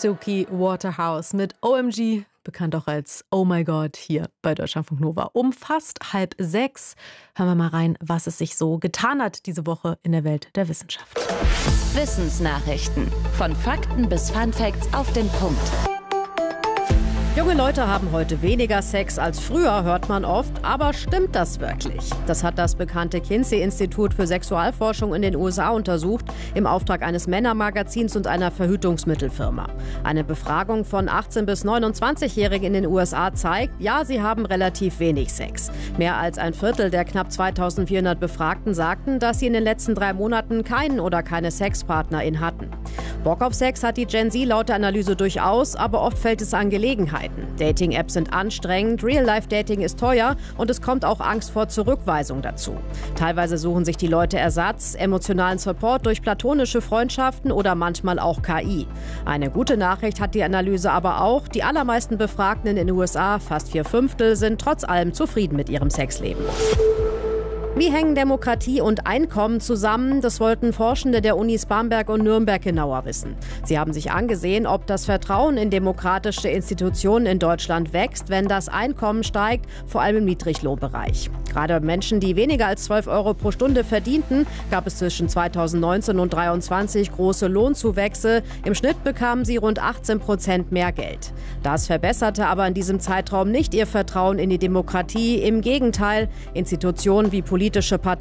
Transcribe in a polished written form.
Suki Waterhouse mit OMG, bekannt auch als Oh My God, hier bei Deutschlandfunk Nova. Um fast 5:30 hören wir mal rein, was es sich so getan hat diese Woche in der Welt der Wissenschaft. Wissensnachrichten. Von Fakten bis Funfacts auf den Punkt. Junge Leute haben heute weniger Sex als früher, hört man oft. Aber stimmt das wirklich? Das hat das bekannte Kinsey-Institut für Sexualforschung in den USA untersucht, im Auftrag eines Männermagazins und einer Verhütungsmittelfirma. Eine Befragung von 18- bis 29-Jährigen in den USA zeigt, ja, sie haben relativ wenig Sex. Mehr als ein Viertel der knapp 2400 Befragten sagten, dass sie in den letzten 3 Monaten keinen oder keine Sexpartnerin hatten. Bock auf Sex hat die Gen Z laut der Analyse durchaus, aber oft fällt es an Gelegenheiten. Dating-Apps sind anstrengend, Real-Life-Dating ist teuer und es kommt auch Angst vor Zurückweisung dazu. Teilweise suchen sich die Leute Ersatz, emotionalen Support durch platonische Freundschaften oder manchmal auch KI. Eine gute Nachricht hat die Analyse aber auch. Die allermeisten Befragten in den USA, fast 4/5, sind trotz allem zufrieden mit ihrem Sexleben. Wie hängen Demokratie und Einkommen zusammen? Das wollten Forschende der Unis Bamberg und Nürnberg genauer wissen. Sie haben sich angesehen, ob das Vertrauen in demokratische Institutionen in Deutschland wächst, wenn das Einkommen steigt, vor allem im Niedriglohnbereich. Gerade Menschen, die weniger als 12 Euro pro Stunde verdienten, gab es zwischen 2019 und 2023 große Lohnzuwächse. Im Schnitt bekamen sie rund 18% mehr Geld. Das verbesserte aber in diesem Zeitraum nicht ihr Vertrauen in die Demokratie. Im Gegenteil, Institutionen wie politische Parteien